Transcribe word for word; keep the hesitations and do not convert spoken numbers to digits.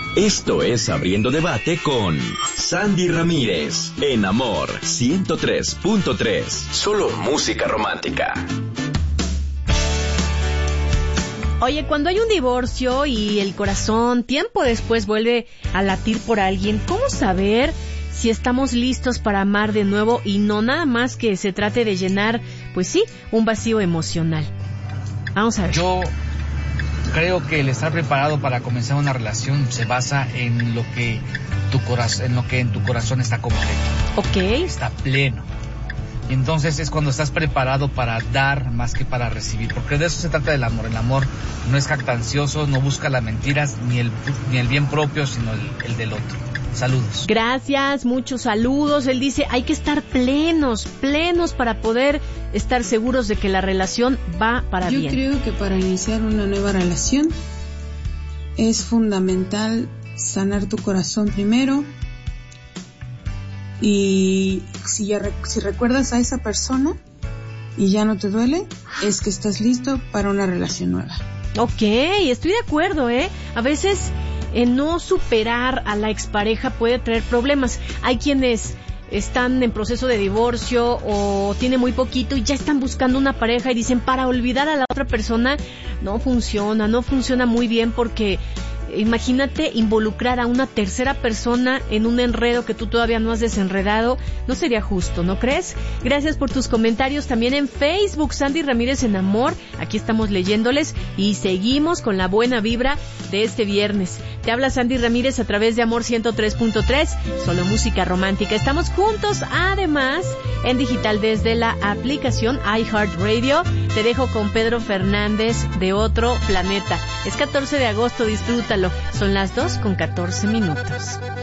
Esto es Abriendo Debate con Sandy Ramírez, en Amor ciento tres punto tres. Solo música romántica. Oye, cuando hay un divorcio y el corazón tiempo después vuelve a latir por alguien, ¿cómo saber si estamos listos para amar de nuevo y no nada más que se trate de llenar, pues sí, un vacío emocional? Vamos a ver. Yo creo que el estar preparado para comenzar una relación se basa en lo que tu corazón, en lo que en tu corazón está completo. Ok. Está pleno. Y entonces es cuando estás preparado para dar más que para recibir, porque de eso se trata el amor. El amor no es jactancioso, no busca las mentiras ni el ni el bien propio, sino el, el del otro. Saludos. Gracias, muchos saludos. Él dice, hay que estar plenos, plenos para poder estar seguros de que la relación va para Yo bien. Yo creo que para iniciar una nueva relación es fundamental sanar tu corazón primero. Y si ya si recuerdas a esa persona y ya no te duele, es que estás listo para una relación nueva. Ok, estoy de acuerdo, ¿eh? A veces eh, no superar a la expareja puede traer problemas. Hay quienes están en proceso de divorcio o tienen muy poquito y ya están buscando una pareja y dicen, para olvidar a la otra persona, no funciona, no funciona muy bien porque imagínate involucrar a una tercera persona en un enredo que tú todavía no has desenredado, no sería justo, ¿no crees? Gracias por tus comentarios también en Facebook, Sandy Ramírez en Amor, aquí estamos leyéndoles y seguimos con la buena vibra de este viernes. Te habla Sandy Ramírez a través de Amor ciento tres punto tres, solo música romántica. Estamos juntos, además, en digital desde la aplicación iHeartRadio. Te dejo con Pedro Fernández de Otro Planeta. Es catorce de agosto, disfrútalo. Son las dos con catorce minutos.